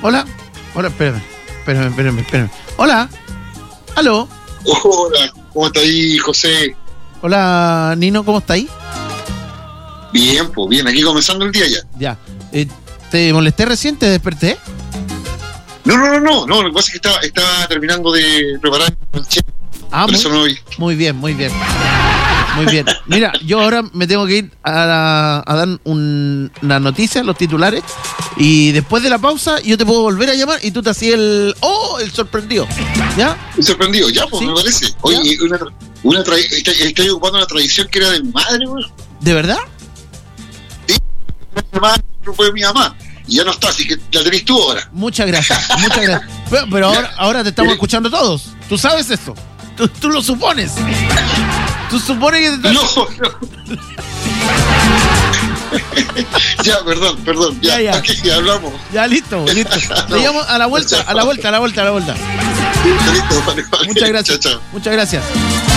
Hola. Hola, espérame. Hola. ¿Aló? Hola, ¿cómo está ahí, José? Hola, Nino, ¿cómo está ahí? Bien, pues bien, aquí comenzando el día ya. Ya. ¿Te molesté recién? ¿Te desperté? No, lo que pasa es que estaba terminando de preparar el chef. Ah, por eso no vi. muy bien. Muy bien. Mira, yo ahora me tengo que ir a dar una noticia, los titulares, y después de la pausa yo te puedo volver a llamar y tú te hacías el sorprendido. ¿Ya? Me sorprendió, ya, pues, ¿Sí? me parece. Oye, estoy ocupando una tradición que era de mi madre, güey. ¿De verdad? Mi mamá fue mi mamá. Y ya no está, así que la tenés tú ahora. Muchas gracias. Pero ahora te estamos escuchando todos. ¿Tú sabes esto? Tú lo supones. Tú supones que te estás... No. Ya, perdón. Ya. Ok, ya hablamos. Ya, listo. Te llamo a la vuelta. Listo, vale. Muchas gracias. Chao. Muchas gracias.